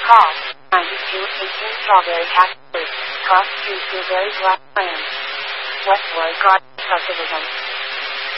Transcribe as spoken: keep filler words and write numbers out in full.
Call ninety-two eighteen Strawberry Cactus, Cross two Blueberry Black Land, Westwood Garden Subdivision.